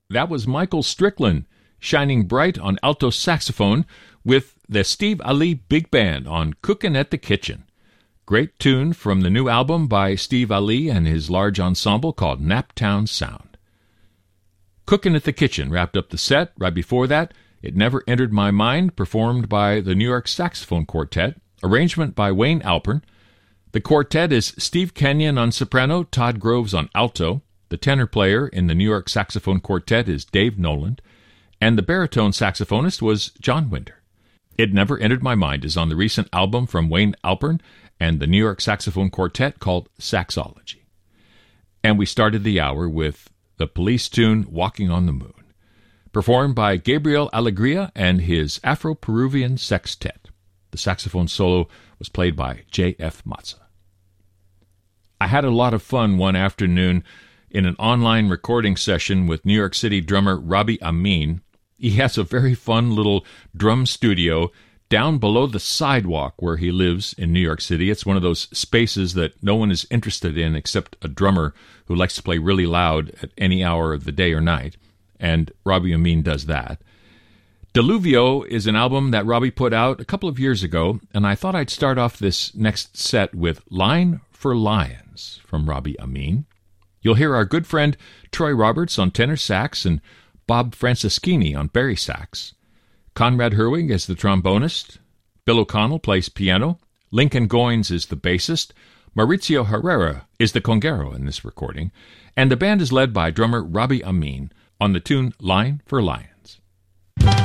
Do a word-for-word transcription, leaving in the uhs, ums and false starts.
That was Michael Strickland, shining bright on alto saxophone with the Steve Ali Big Band on Cookin' at the Kitchen. Great tune from the new album by Steve Ali and his large ensemble called Naptown Sound. Cookin' at the Kitchen wrapped up the set. Right before that, It Never Entered My Mind, performed by the New York Saxophone Quartet, arrangement by Wayne Alpern. The quartet is Steve Kenyon on soprano, Todd Groves on alto. The tenor player in the New York Saxophone Quartet is Dave Noland, and the baritone saxophonist was John Winder. It Never Entered My Mind is on the recent album from Wayne Alpern and the New York Saxophone Quartet called Saxology. And we started the hour with the Police tune Walking on the Moon, performed by Gabriel Alegria and his Afro-Peruvian Sextet. The saxophone solo was played by J F. Matza. I had a lot of fun one afternoon in an online recording session with New York City drummer Robbie Amin. He has a very fun little drum studio down below the sidewalk where he lives in New York City. It's one of those spaces that no one is interested in except a drummer who likes to play really loud at any hour of the day or night, and Robbie Amin does that. Deluvio is an album that Robbie put out a couple of years ago, and I thought I'd start off this next set with Line for Lions from Robbie Amin. You'll hear our good friend Troy Roberts on tenor sax and Bob Franceschini on bari sax. Conrad Herwig is the trombonist. Bill O'Connell plays piano. Lincoln Goines is the bassist. Maurizio Herrera is the conguero in this recording. And the band is led by drummer Robbie Amin on the tune Line for Lions.